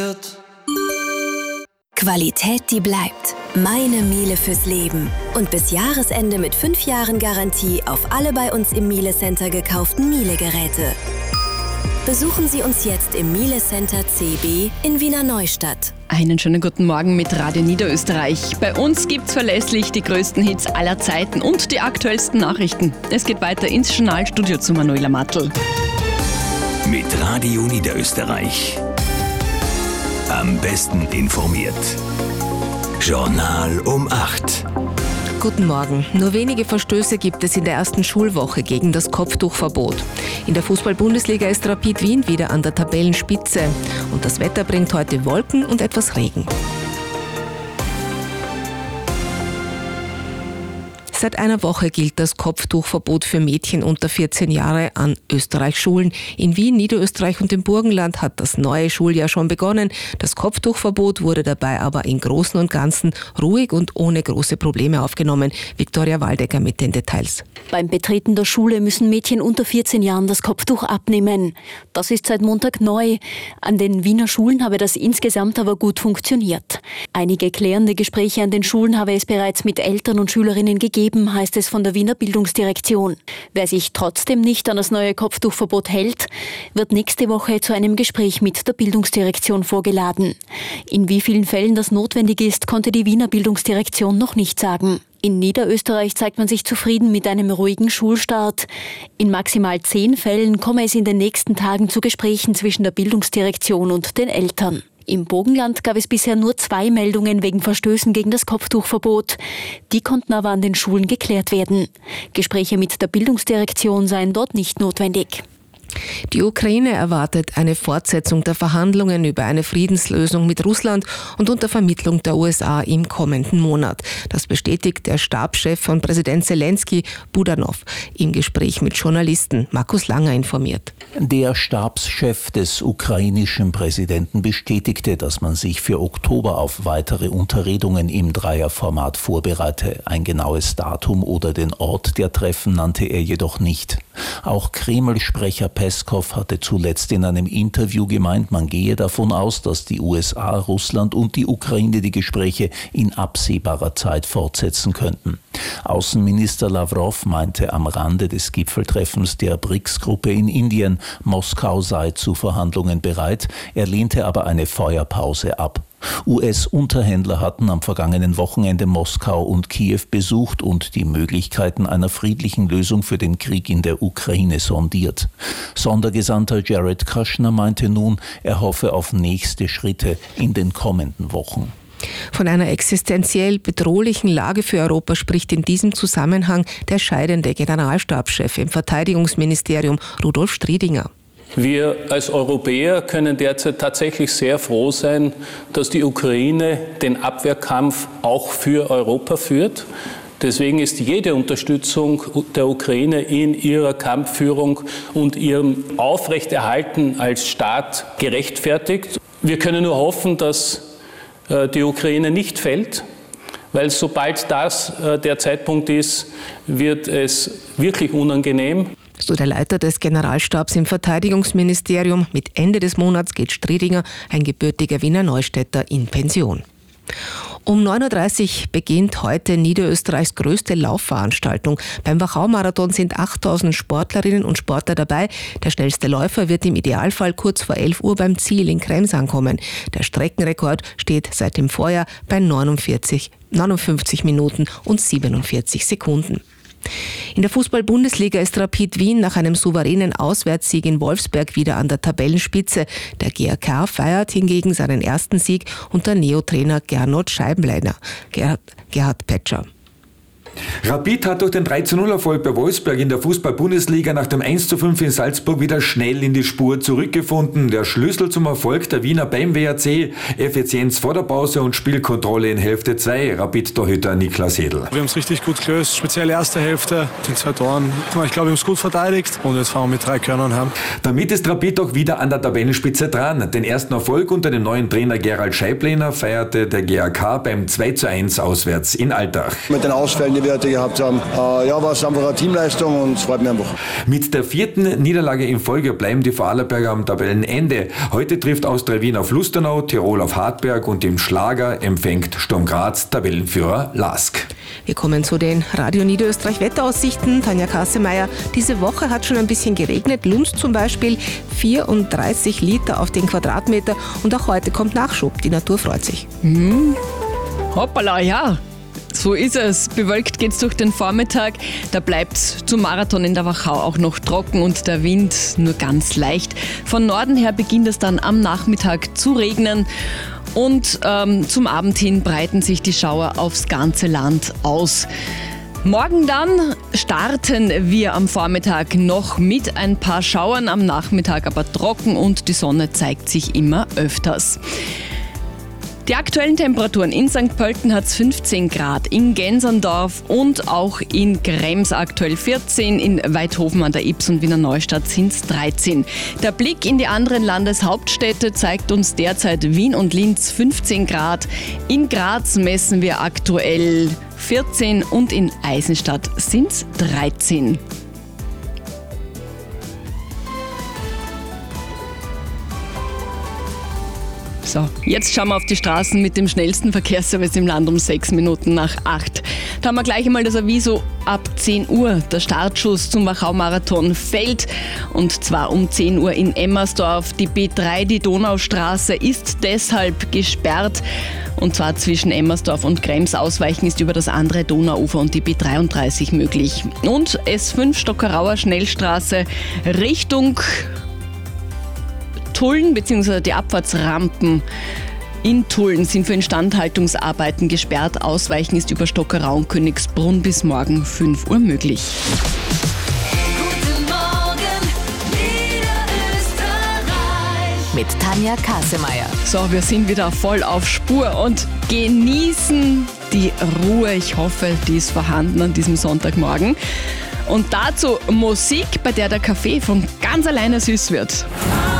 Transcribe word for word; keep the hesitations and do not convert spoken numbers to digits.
Qualität, die bleibt. Meine Miele fürs Leben. Und bis Jahresende mit fünf Jahren Garantie auf alle bei uns im Miele Center gekauften Miele-Geräte. Besuchen Sie uns jetzt im Miele Center C B in Wiener Neustadt. Einen schönen guten Morgen mit Radio Niederösterreich. Bei uns gibt's verlässlich die größten Hits aller Zeiten und die aktuellsten Nachrichten. Es geht weiter ins Journalstudio zu Manuela Matl. Mit Radio Niederösterreich. Am besten informiert. Journal um acht. Guten Morgen. Nur wenige Verstöße gibt es in der ersten Schulwoche gegen das Kopftuchverbot. In der Fußball-Bundesliga ist Rapid Wien wieder an der Tabellenspitze. Und das Wetter bringt heute Wolken und etwas Regen. Seit einer Woche gilt das Kopftuchverbot für Mädchen unter vierzehn Jahre an Österreichs Schulen. In Wien, Niederösterreich und im Burgenland hat das neue Schuljahr schon begonnen. Das Kopftuchverbot wurde dabei aber im Großen und Ganzen ruhig und ohne große Probleme aufgenommen. Viktoria Waldecker mit den Details. Beim Betreten der Schule müssen Mädchen unter vierzehn Jahren das Kopftuch abnehmen. Das ist seit Montag neu. An den Wiener Schulen habe das insgesamt aber gut funktioniert. Einige klärende Gespräche an den Schulen habe es bereits mit Eltern und Schülerinnen gegeben, heißt es von der Wiener Bildungsdirektion. Wer sich trotzdem nicht an das neue Kopftuchverbot hält, wird nächste Woche zu einem Gespräch mit der Bildungsdirektion vorgeladen. In wie vielen Fällen das notwendig ist, konnte die Wiener Bildungsdirektion noch nicht sagen. In Niederösterreich zeigt man sich zufrieden mit einem ruhigen Schulstart. In maximal zehn Fällen komme es in den nächsten Tagen zu Gesprächen zwischen der Bildungsdirektion und den Eltern. Im Burgenland gab es bisher nur zwei Meldungen wegen Verstößen gegen das Kopftuchverbot. Die konnten aber an den Schulen geklärt werden. Gespräche mit der Bildungsdirektion seien dort nicht notwendig. Die Ukraine erwartet eine Fortsetzung der Verhandlungen über eine Friedenslösung mit Russland und unter Vermittlung der U S A im kommenden Monat. Das bestätigt der Stabschef von Präsident Zelensky, Budanov, im Gespräch mit Journalisten. Markus Langer informiert. Der Stabschef des ukrainischen Präsidenten bestätigte, dass man sich für Oktober auf weitere Unterredungen im Dreierformat vorbereite. Ein genaues Datum oder den Ort der Treffen nannte er jedoch nicht. Auch Kreml-Sprecher Peskov hatte zuletzt in einem Interview gemeint, man gehe davon aus, dass die U S A, Russland und die Ukraine die Gespräche in absehbarer Zeit fortsetzen könnten. Außenminister Lavrov meinte am Rande des Gipfeltreffens der B R I C S-Gruppe in Indien, Moskau sei zu Verhandlungen bereit, er lehnte aber eine Feuerpause ab. U S-Unterhändler hatten am vergangenen Wochenende Moskau und Kiew besucht und die Möglichkeiten einer friedlichen Lösung für den Krieg in der Ukraine sondiert. Sondergesandter Jared Kushner meinte nun, er hoffe auf nächste Schritte in den kommenden Wochen. Von einer existenziell bedrohlichen Lage für Europa spricht in diesem Zusammenhang der scheidende Generalstabschef im Verteidigungsministerium, Rudolf Striedinger. Wir als Europäer können derzeit tatsächlich sehr froh sein, dass die Ukraine den Abwehrkampf auch für Europa führt. Deswegen ist jede Unterstützung der Ukraine in ihrer Kampfführung und ihrem Aufrechterhalten als Staat gerechtfertigt. Wir können nur hoffen, dass die Ukraine nicht fällt, weil sobald das der Zeitpunkt ist, wird es wirklich unangenehm. So der Leiter des Generalstabs im Verteidigungsministerium. Mit Ende des Monats geht Striedinger, ein gebürtiger Wiener Neustädter, in Pension. Um neun Uhr dreißig beginnt heute Niederösterreichs größte Laufveranstaltung. Beim Wachau-Marathon sind achttausend Sportlerinnen und Sportler dabei. Der schnellste Läufer wird im Idealfall kurz vor elf Uhr beim Ziel in Krems ankommen. Der Streckenrekord steht seit dem Vorjahr bei neunundvierzig, neunundfünfzig Minuten und siebenundvierzig Sekunden. In der Fußball-Bundesliga ist Rapid Wien nach einem souveränen Auswärtssieg in Wolfsberg wieder an der Tabellenspitze. Der G A K feiert hingegen seinen ersten Sieg unter Neo-Trainer Gernot Scheibenleiner, Gerhard, Gerhard Petscher. Rapid hat durch den drei zu null Erfolg bei Wolfsberg in der Fußball-Bundesliga nach dem eins zu fünf in Salzburg wieder schnell in die Spur zurückgefunden. Der Schlüssel zum Erfolg der Wiener beim W A C, Effizienz vor der Pause und Spielkontrolle in Hälfte zwei, Rapid-Torhüter Niklas Hedl. Wir haben es richtig gut gelöst, speziell erste Hälfte, den zwei Toren. Ich glaube, wir haben es gut verteidigt und jetzt fahren wir mit drei Körnern heim. Damit ist Rapid auch wieder an der Tabellenspitze dran. Den ersten Erfolg unter dem neuen Trainer Gerald Scheiblener feierte der G A K beim zwei zu eins auswärts in Altach. Mit den Ausfällen starke Werte gehabt haben. Äh, ja, war es einfach eine Teamleistung und es freut mich einfach. Mit der vierten Niederlage in Folge bleiben die Vorarlberger am Tabellenende. Heute trifft Austria Wien auf Lustenau, Tirol auf Hartberg und im Schlager empfängt Sturm Graz Tabellenführer Lask. Wir kommen zu den Radio Niederösterreich Wetteraussichten. Tanja Kassemeyer, diese Woche hat schon ein bisschen geregnet. Lunds zum Beispiel vierunddreißig Liter auf den Quadratmeter und auch heute kommt Nachschub. Die Natur freut sich. Mhm. Hoppala, ja. So ist es. Bewölkt geht's durch den Vormittag. Da bleibt's zum Marathon in der Wachau auch noch trocken und der Wind nur ganz leicht. Von Norden her beginnt es dann am Nachmittag zu regnen. Und ähm, zum Abend hin breiten sich die Schauer aufs ganze Land aus. Morgen dann starten wir am Vormittag noch mit ein paar Schauern, am Nachmittag aber trocken und die Sonne zeigt sich immer öfters. Die aktuellen Temperaturen: in Sankt Pölten hat es fünfzehn Grad, in Genserndorf und auch in Krems aktuell vierzehn, in Weidhofen an der Ybbs und Wiener Neustadt sind es dreizehn. Der Blick in die anderen Landeshauptstädte zeigt uns derzeit Wien und Linz fünfzehn Grad, in Graz messen wir aktuell vierzehn und in Eisenstadt sind es dreizehn. So, jetzt schauen wir auf die Straßen mit dem schnellsten Verkehrsservice im Land um sechs Minuten nach acht. Da haben wir gleich einmal das Aviso ab zehn Uhr. Der Startschuss zum Wachau-Marathon fällt und zwar um zehn Uhr in Emmersdorf. Die B drei, die Donaustraße, ist deshalb gesperrt und zwar zwischen Emmersdorf und Krems. Ausweichen ist über das andere Donauufer und die B dreiunddreißig möglich. Und S fünf Stockerauer Schnellstraße Richtung Tulln bzw. die Abfahrtsrampen in Tulln sind für Instandhaltungsarbeiten gesperrt. Ausweichen ist über Stockerau und Königsbrunn bis morgen fünf Uhr möglich. Guten Morgen, Niederösterreich. Mit Tanja Kassemeyer. So, wir sind wieder voll auf Spur und genießen die Ruhe. Ich hoffe, die ist vorhanden an diesem Sonntagmorgen. Und dazu Musik, bei der der Kaffee von ganz alleine süß wird.